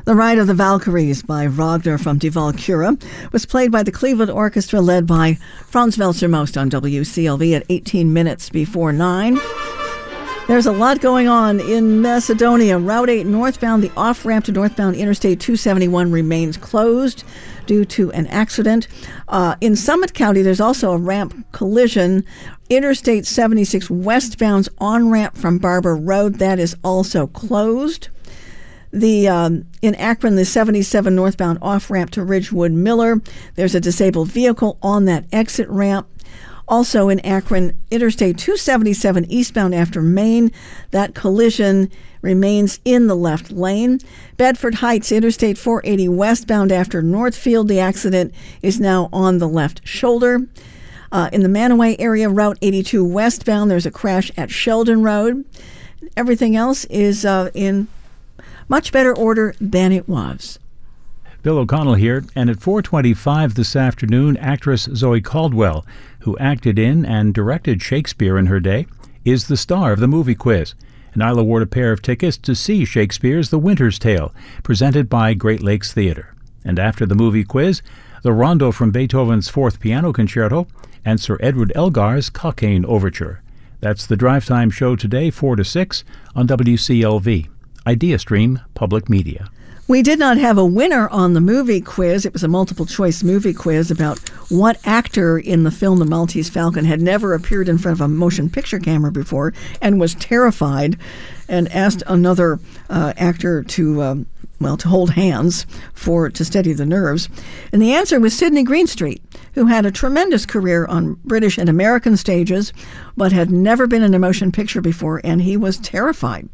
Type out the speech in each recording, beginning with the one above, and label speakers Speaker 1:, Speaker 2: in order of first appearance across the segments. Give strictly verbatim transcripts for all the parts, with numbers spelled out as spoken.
Speaker 1: The Ride of the Valkyries by Wagner from Die Walküre was played by the Cleveland Orchestra led by Franz Welser Most on W C L V at eighteen minutes before nine. There's a lot going on in Macedonia. Route eight northbound, the off-ramp to northbound Interstate two seventy-one remains closed due to an accident. Uh, in Summit County, there's also a ramp collision. Interstate seventy-six westbound's on-ramp from Barber Road, that is also closed. The um, in Akron, the seventy-seven northbound off-ramp to Ridgewood Miller, there's a disabled vehicle on that exit ramp. Also in Akron, Interstate two seventy-seven eastbound after Maine, that collision remains in the left lane. Bedford Heights, Interstate four eighty westbound after Northfield, the accident is now on the left shoulder. Uh, in the Manaway area, Route eighty-two westbound, there's a crash at Sheldon Road. Everything else is uh, in much better order than it was.
Speaker 2: Bill O'Connell here, and at four twenty-five this afternoon, actress Zoe Caldwell, who acted in and directed Shakespeare in her day, is the star of the movie quiz. And I'll award a pair of tickets to see Shakespeare's The Winter's Tale, presented by Great Lakes Theatre. And after the movie quiz, the rondo from Beethoven's Fourth Piano Concerto and Sir Edward Elgar's Cockaigne Overture. That's the Drive Time show today, four to six, on W C L V. IdeaStream Public Media.
Speaker 1: We did not have a winner on the movie quiz. It was a multiple-choice movie quiz about what actor in the film The Maltese Falcon had never appeared in front of a motion picture camera before and was terrified and asked another uh, actor to, um, well, to hold hands for to steady the nerves. And the answer was Sidney Greenstreet, who had a tremendous career on British and American stages, but had never been in a motion picture before, and he was terrified.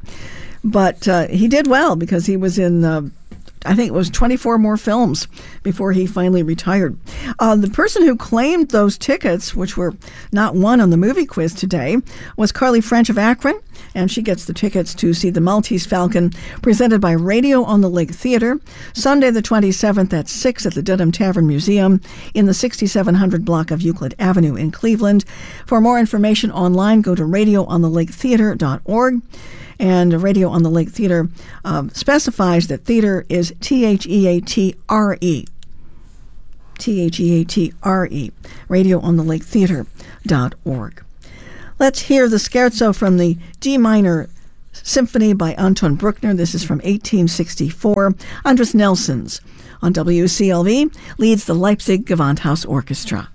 Speaker 1: But uh, he did well because he was in, uh, I think it was twenty-four more films before he finally retired. Uh, the person who claimed those tickets, which were not won on the movie quiz today, was Carly French of Akron, and she gets the tickets to see The Maltese Falcon presented by Radio on the Lake Theatre, Sunday the twenty-seventh at six at the Dedham Tavern Museum in the sixty-seven hundred block of Euclid Avenue in Cleveland. For more information online, go to radio on the lake theatre dot org. And Radio on the Lake Theatre um, specifies that theater is T H E A T R E. T H E A T R E. radio on the lake theatre dot org. Let's hear the scherzo from the D minor symphony by Anton Bruckner. This is from eighteen sixty-four. Andres Nelsons on W C L V leads the Leipzig Gewandhaus Orchestra.